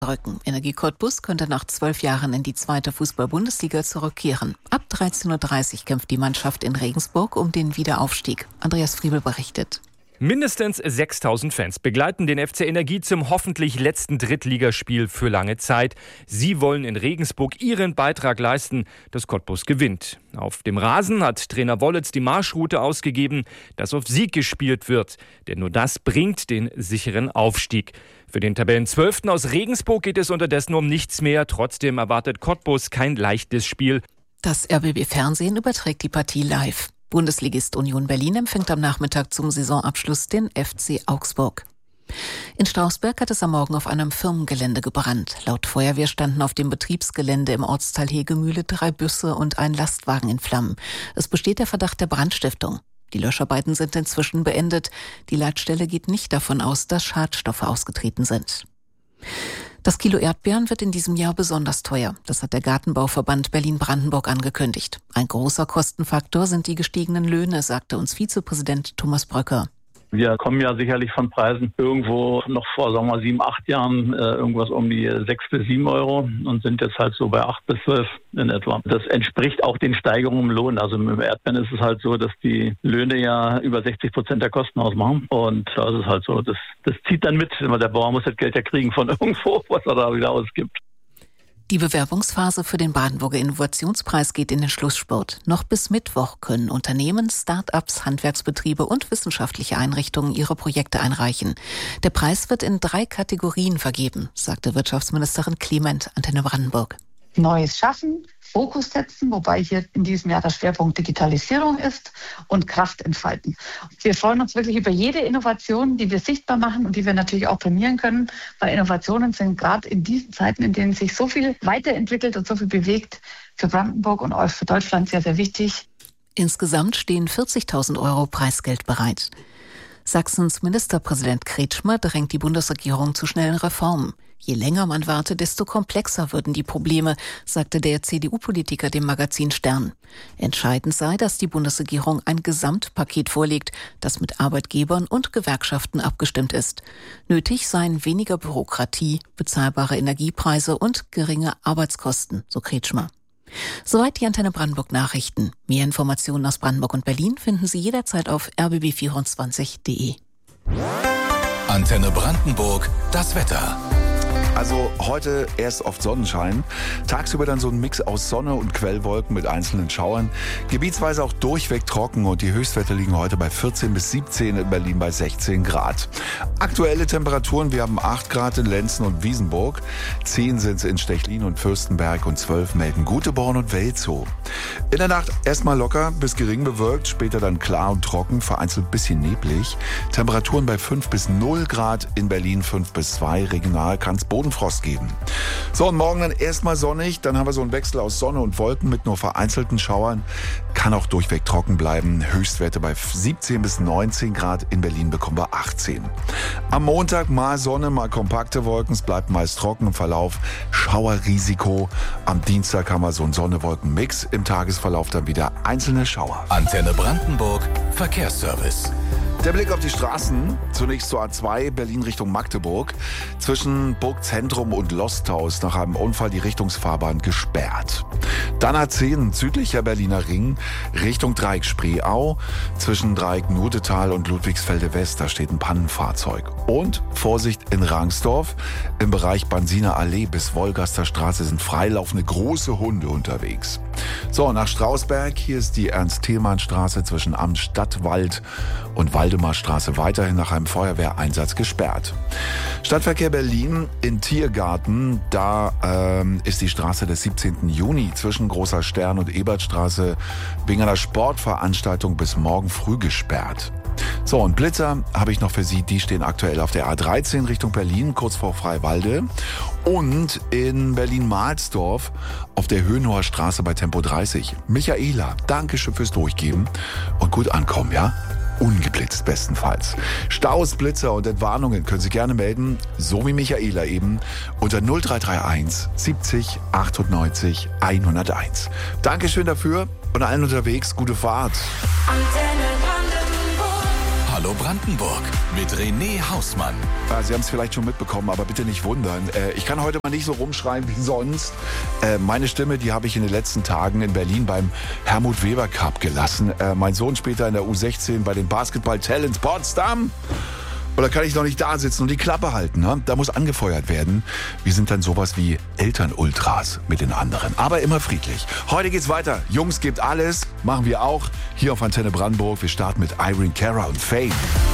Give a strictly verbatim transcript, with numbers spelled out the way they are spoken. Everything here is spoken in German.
Rücken. Energie Cottbus könnte nach zwölf Jahren in die zweite Fußball-Bundesliga zurückkehren. Ab dreizehn Uhr dreißig kämpft die Mannschaft in Regensburg um den Wiederaufstieg. Andreas Friebel berichtet. Mindestens sechstausend Fans begleiten den F C Energie zum hoffentlich letzten Drittligaspiel für lange Zeit. Sie wollen in Regensburg ihren Beitrag leisten, dass Cottbus gewinnt. Auf dem Rasen hat Trainer Wollitz die Marschroute ausgegeben, dass auf Sieg gespielt wird. Denn nur das bringt den sicheren Aufstieg. Für den Tabellenzwölften aus Regensburg geht es unterdessen um nichts mehr. Trotzdem erwartet Cottbus kein leichtes Spiel. Das R B B Fernsehen überträgt die Partie live. Bundesligist Union Berlin empfängt am Nachmittag zum Saisonabschluss den F C Augsburg. In Strausberg hat es am Morgen auf einem Firmengelände gebrannt. Laut Feuerwehr standen auf dem Betriebsgelände im Ortsteil Hegemühle drei Busse und ein Lastwagen in Flammen. Es besteht der Verdacht der Brandstiftung. Die Löscharbeiten sind inzwischen beendet. Die Leitstelle geht nicht davon aus, dass Schadstoffe ausgetreten sind. Das Kilo Erdbeeren wird in diesem Jahr besonders teuer. Das hat der Gartenbauverband Berlin-Brandenburg angekündigt. Ein großer Kostenfaktor sind die gestiegenen Löhne, sagte uns Vizepräsident Thomas Bröcker. Wir kommen ja sicherlich von Preisen irgendwo noch vor, sagen wir mal, sieben, acht Jahren äh, irgendwas um die sechs bis sieben Euro und sind jetzt halt so bei acht bis zwölf in etwa. Das entspricht auch den Steigerungen im Lohn. Also mit dem Erdbeeren ist es halt so, dass die Löhne ja über sechzig Prozent der Kosten ausmachen. Und da ist es halt so, das, das zieht dann mit. Der Bauer muss das Geld ja kriegen von irgendwo, was er da wieder ausgibt. Die Bewerbungsphase für den Brandenburger Innovationspreis geht in den Schlussspurt. Noch bis Mittwoch können Unternehmen, Start-ups, Handwerksbetriebe und wissenschaftliche Einrichtungen ihre Projekte einreichen. Der Preis wird in drei Kategorien vergeben, sagte Wirtschaftsministerin Clement, Antenne Brandenburg. Neues Schaffen, Fokus setzen, wobei hier in diesem Jahr der Schwerpunkt Digitalisierung ist, und Kraft entfalten. Wir freuen uns wirklich über jede Innovation, die wir sichtbar machen und die wir natürlich auch prämieren können, weil Innovationen sind gerade in diesen Zeiten, in denen sich so viel weiterentwickelt und so viel bewegt, für Brandenburg und auch für Deutschland sehr, sehr wichtig. Insgesamt stehen vierzigtausend Euro Preisgeld bereit. Sachsens Ministerpräsident Kretschmer drängt die Bundesregierung zu schnellen Reformen. Je länger man warte, desto komplexer würden die Probleme, sagte der C D U-Politiker dem Magazin Stern. Entscheidend sei, dass die Bundesregierung ein Gesamtpaket vorlegt, das mit Arbeitgebern und Gewerkschaften abgestimmt ist. Nötig seien weniger Bürokratie, bezahlbare Energiepreise und geringe Arbeitskosten, so Kretschmer. Soweit die Antenne Brandenburg Nachrichten. Mehr Informationen aus Brandenburg und Berlin finden Sie jederzeit auf r b b vierundzwanzig punkt d e. Antenne Brandenburg, das Wetter. Also heute erst oft Sonnenschein, tagsüber dann so ein Mix aus Sonne und Quellwolken mit einzelnen Schauern, gebietsweise auch durchweg trocken und die Höchstwerte liegen heute bei vierzehn bis siebzehn, in Berlin bei sechzehn Grad. Aktuelle Temperaturen, wir haben acht Grad in Lenzen und Wiesenburg, zehn sind es in Stechlin und Fürstenberg und zwölf melden Guteborn und Welzow. In der Nacht erstmal locker bis gering bewölkt, später dann klar und trocken, vereinzelt ein bisschen neblig. Temperaturen bei fünf bis null Grad, in Berlin fünf bis zwei, regional kann es Bodenfrost geben. So, und morgen dann erstmal sonnig, dann haben wir so einen Wechsel aus Sonne und Wolken mit nur vereinzelten Schauern. Kann auch durchweg trocken bleiben. Höchstwerte bei siebzehn bis neunzehn Grad, in Berlin bekommen wir achtzehn. Am Montag mal Sonne, mal kompakte Wolken, es bleibt meist trocken im Verlauf. Schauerrisiko. Am Dienstag haben wir so einen Sonne-Wolken-Mix, im Tagesverlauf dann wieder einzelne Schauer. Antenne Brandenburg, Verkehrsservice. Der Blick auf die Straßen, zunächst zur A zwei, Berlin Richtung Magdeburg. Zwischen Burgzentrum und Lostau ist nach einem Unfall die Richtungsfahrbahn gesperrt. Dann A zehn, südlicher Berliner Ring, Richtung Dreieck Spreeau. Zwischen Dreieck Nudetal und Ludwigsfelde West, da steht ein Pannenfahrzeug. Und Vorsicht in Rangsdorf, im Bereich Bansiner Allee bis Wolgaster Straße sind freilaufende große Hunde unterwegs. So, nach Strausberg, hier ist die Ernst-Thälmann-Straße zwischen Amt Stadtwald und Waldemarstraße weiterhin nach einem Feuerwehreinsatz gesperrt. Stadtverkehr Berlin in Tiergarten, da ähm, ist die Straße des siebzehnten Juni zwischen Großer Stern und Ebertstraße wegen einer Sportveranstaltung bis morgen früh gesperrt. So, und Blitzer habe ich noch für Sie, die stehen aktuell auf der A dreizehn Richtung Berlin, kurz vor Freiwalde, und in Berlin-Mahlsdorf auf der Höhenhoher Straße bei Tempo dreißig. Michaela, danke schön fürs Durchgeben und gut ankommen, ja? Ungeblitzt bestenfalls. Staus, Blitzer und Entwarnungen können Sie gerne melden, so wie Michaela eben, unter null drei drei eins siebzig achtundneunzig hunderteins. Dankeschön dafür und allen unterwegs gute Fahrt. Hallo Brandenburg mit René Hausmann. Ja, Sie haben es vielleicht schon mitbekommen, aber bitte nicht wundern. Äh, ich kann heute mal nicht so rumschreien wie sonst. Äh, meine Stimme, die habe ich in den letzten Tagen in Berlin beim Helmut Weber Cup gelassen. Äh, mein Sohn später in der U sechzehn bei den Basketball Talents Potsdam. Oder kann ich noch nicht da sitzen und die Klappe halten? Ne? Da muss angefeuert werden. Wir sind dann sowas wie Elternultras mit den anderen. Aber immer friedlich. Heute geht's weiter. Jungs, gebt alles. Machen wir auch. Hier auf Antenne Brandenburg. Wir starten mit Irene Cara und Fame.